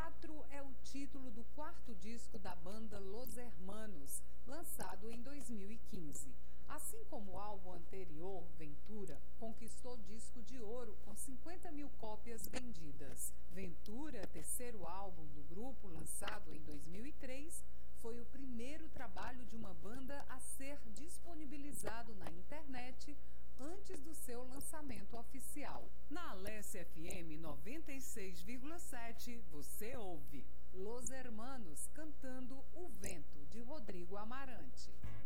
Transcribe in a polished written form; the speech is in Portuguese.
4 é o título do quarto disco da banda Los Hermanos, lançado em 2015. Assim como o álbum anterior, Ventura, conquistou disco de ouro com 50 mil cópias vendidas. Ventura, terceiro álbum do grupo, lançado em 2003, foi o primeiro trabalho de uma banda a ser disponibilizado na internet antes do seu lançamento oficial. Na Alessia FM 96,7, você ouve Los Hermanos cantando O Vento, de Rodrigo Amarante.